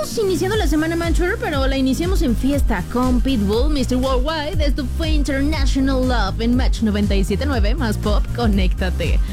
estamos iniciando la semana Manchester, pero la iniciamos en fiesta con Pitbull, Mr. Worldwide. Esto fue International Love en Match 97.9 más Pop. Conéctate.